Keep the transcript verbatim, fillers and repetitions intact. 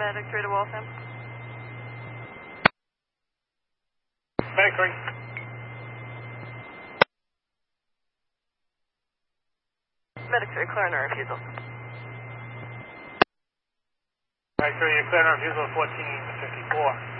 Medic three to Waltham. Medic three. Medic three, clear on refusal. Medic three, you're clear on refusal fourteen fifty-four.